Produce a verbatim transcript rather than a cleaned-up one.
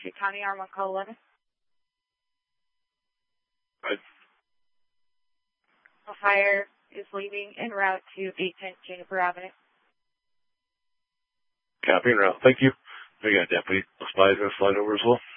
Volusia County, R one call eleven. Right. A fire is leaving en route to eight ten Juniper Avenue. Copy en route. Thank you. We got Deputy Spy is going to slide over as well.